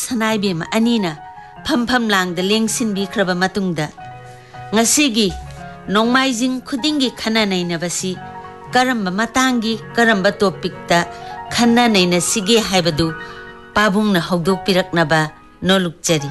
Sanaibim Anina Pam Lang the Lingsin Bi Kraba Matungda Ngasigi Nongmaijing Kudingi Kananay na basi Karamba Matangi Karamba Topikta Kananay na sige haibadu Pabung na hogdok pirak na ba nolukjari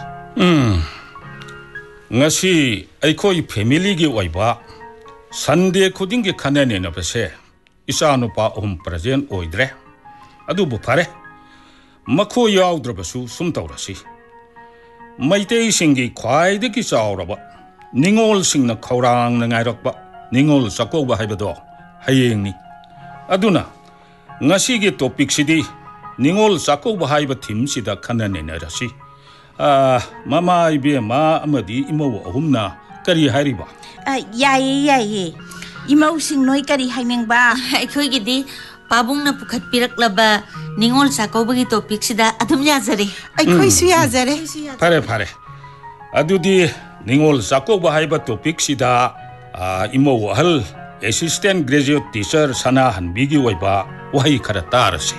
Ngasi aikoi family gi oiba Sunday Kudingi Kananay na basi isa nupa present oidre adubu pare Mako yaudраbasu sumtaurasi Maitei singi khwaidagi chauraba ningol singna khaurang na ngairakba ningol sakoba haibado hayengni aduna ngasigi topic sidi ningol sakoba haiba thim sida khanane narasi mama ibe ma amadi imo ahumna kari hairiba yaye imo sing noi kari haimengba aikoi gidi Pabung na pukat pirak laba ningol sakobagi topic sida adum yazare aikoi su yazare pare adudi ningol sakoba haiba topic sida imo hal assistant graduate teacher sana hanbigi waiba wahi khara tarasi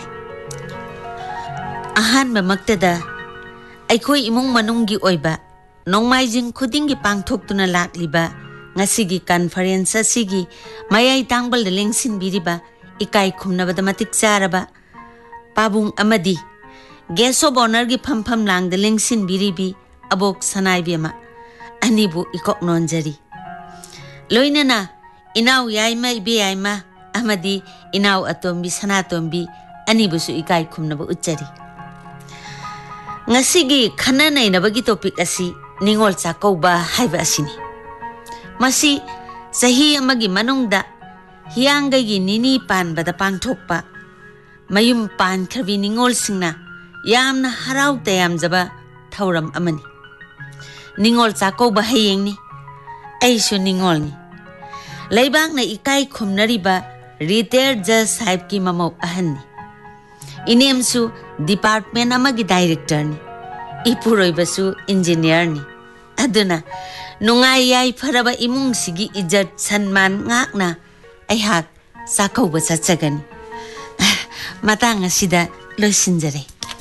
ahan mamaktada aikoi imung manunggi oiba nongmaijing khudingi pangthoktuna lakliba ngasigi conference asigi mayai tangbal lengsin biriba ikai khumnabada matik charaba Pabung amadi guest of honor gi pham lang the lengsin biribi abok sanai bema anibu ikok nonjari loinana inaw yaima ibe yaima amadi inaw atombi sanatombi anibu su ikai khumnaba uchari ngasigi khananai nabagi topic asi ningol chakauba haiba asini masi sahi amagi manungda Hiyangai nini pan bada pangthokpa mayum pan khabi ningol singna yamna harau tayam jaba thauram amani ningol chakoba hayengni aisu ningol ni leibang na ikai khumnariba retired judge sahib ki mamau ahan ni inemsu department amagi director ni ipuroi basu engineer ni aduna nungai yai pharaba imung sigi ijat sanman ngakna Ayhak sakau basachagan matang asida loisinjare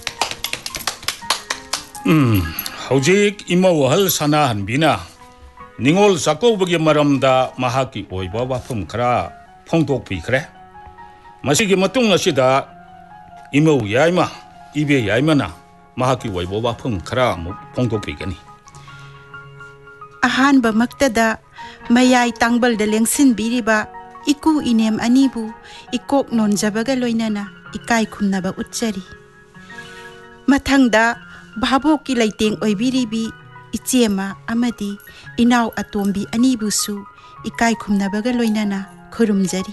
Hojik imo wahal sana hanbina ningol sakau bagi maramda mahaki oiba wafum khara phongtok pikre masigi matung asida imo yaima ibe yaimana mahaki oiba wafum khara phongtok pikani ahan ba maktada mayai tangbal da lengsin biriba Iku inem anibu ikok non jabaga loinana ikai khumnaba utchari mathangda bhabo ki laiteng oibiribi ichema amadi inaw atombi anibu su ikai khumnabaga loinana khurumjari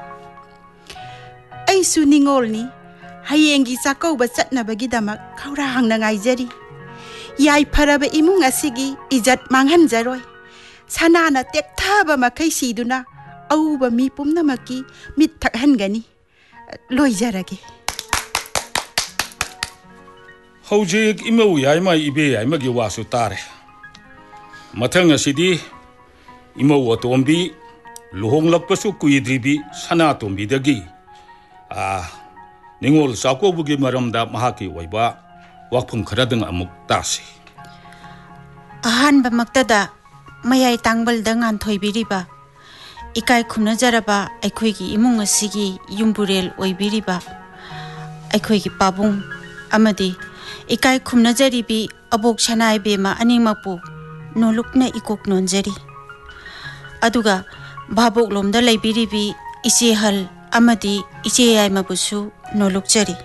aisu ningolni hayengi sakau ba chatnabagi damak khaurang na ngaijari yai pharaba imung asigi ijat manghan jaroi sanana tekthaba makai siduna Auba mi pumna maki mit takhan gani loi jarage Hojik imo yaima ibe yaima gi wasu tare mathang asidi imo atombi luhong lakpasu kuidribi sana atombi dagi ningol sako bugi maramda mahaki waiba wakphum kharadang amuk tasi ahan ba maktada mayai tangbal dangan thoibiriba Ikai khumna jaraba aikhoigi imung asigi yumburel oibiriba aikhoigi pabung amadi ikai khumna jaribi abok sanai bema animapu nolukna ikok nonjari aduga bhabok lomda leibiribi ise hal amadi ise yai mabusu nolukjari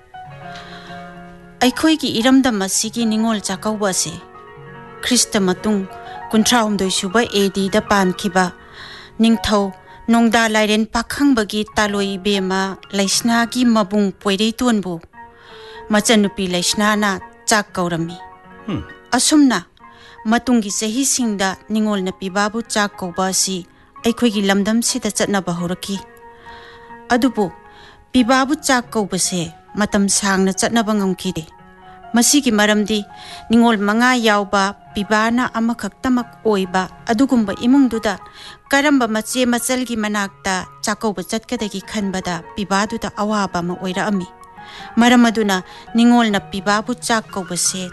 aikhoigi iramdam asigi ningol chakauba se Krista matung 19 suba AD da pankhiba Ningthau nongda lairen pakhang bagi taloi bema laisna gi mabung poirei tonbu machanupi laisna na chak kaurami asumna matungi sahi singda ningol na pibabu chak kauba si aikhoigi lamdam sida chatna bahoraki adubu pibabu chak kauba se matam sangna chatna bangamkide masigi maramdi ningol manga yauba pibana amakaktamak oiba adugumba imungduda karamba mache machalgi manakta chakauba chatkadagi khanbada pibaduda awaba ma oira ami maramaduna ningol na pibabu chak kauba se